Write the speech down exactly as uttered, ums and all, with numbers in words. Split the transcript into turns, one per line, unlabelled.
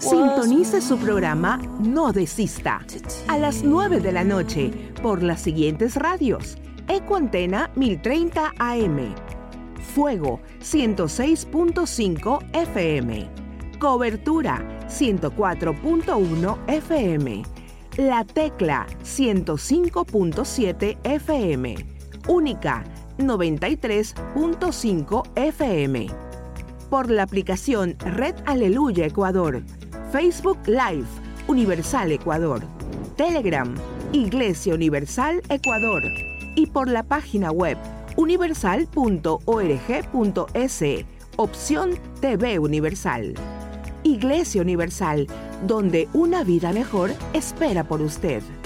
Sintonice su programa No Desista a las nueve de la noche por las siguientes radios: Ecoantena mil treinta A M, Fuego ciento seis punto cinco F M, Cobertura ciento cuatro punto uno F M, La Tecla ciento cinco punto siete F M, Única noventa y tres punto cinco F M. Por la aplicación Red Aleluya Ecuador, Facebook Live Universal Ecuador, Telegram Iglesia Universal Ecuador y por la página web universal punto org punto es, opción T V Universal. Iglesia Universal, donde una vida mejor espera por usted.